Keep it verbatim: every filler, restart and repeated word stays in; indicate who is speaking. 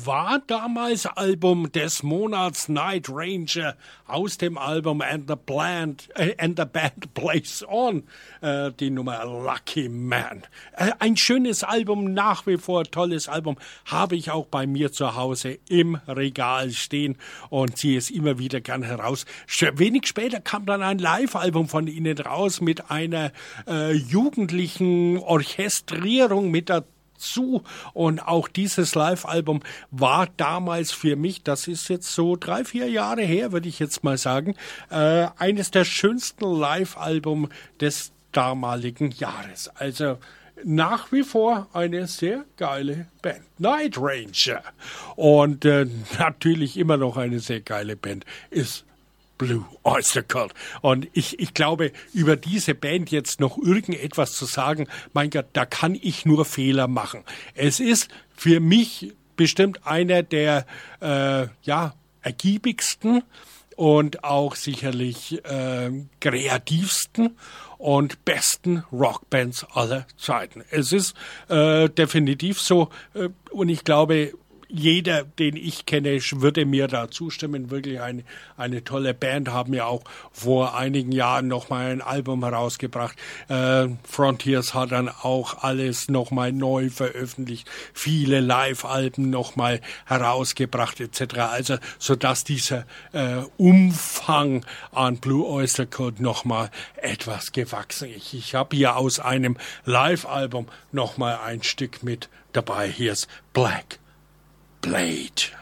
Speaker 1: war damals Album des Monats Night Ranger aus dem Album And the, Band, äh, and the Band Plays On, äh, die Nummer Lucky Man. Äh, ein schönes Album, nach wie vor tolles Album, habe ich auch bei mir zu Hause im Regal stehen und ziehe es immer wieder gern heraus. Wenig später kam dann ein Live-Album von ihnen raus mit einer äh, jugendlichen Orchestrierung mit der zu. Und auch dieses Live-Album war damals für mich, das ist jetzt so drei, vier Jahre her, würde ich jetzt mal sagen, äh, eines der schönsten Live-Album des damaligen Jahres. Also nach wie vor eine sehr geile Band. Night Ranger. Und äh, natürlich immer noch eine sehr geile Band ist Blue Oyster Cult. Und ich, ich glaube, über diese Band jetzt noch irgendetwas zu sagen, mein Gott, da kann ich nur Fehler machen. Es ist für mich bestimmt einer der, äh, ja, ergiebigsten und auch sicherlich äh, kreativsten und besten Rockbands aller Zeiten. Es ist äh, definitiv so, äh, und ich glaube, jeder, den ich kenne, würde mir da zustimmen. Wirklich eine, eine tolle Band, haben ja auch vor einigen Jahren nochmal ein Album herausgebracht. Äh, Frontiers hat dann auch alles nochmal neu veröffentlicht, viele Live-Alben nochmal herausgebracht et cetera. Also, sodass dieser äh, Umfang an Blue Oyster Cult nochmal etwas gewachsen ist. Ich habe hier aus einem Live-Album nochmal ein Stück mit dabei. Hier ist Black Blade.